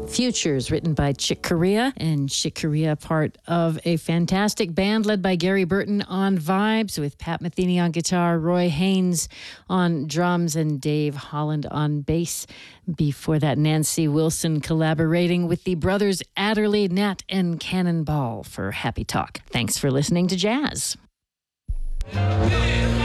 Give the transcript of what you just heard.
Futures, written by Chick Corea, and Chick Corea, part of a fantastic band led by Gary Burton on vibes, with Pat Metheny on guitar, Roy Haynes on drums, and Dave Holland on bass. Before that, Nancy Wilson collaborating with the brothers Adderley, Nat, and Cannonball for Happy Talk. Thanks for listening to Jazz.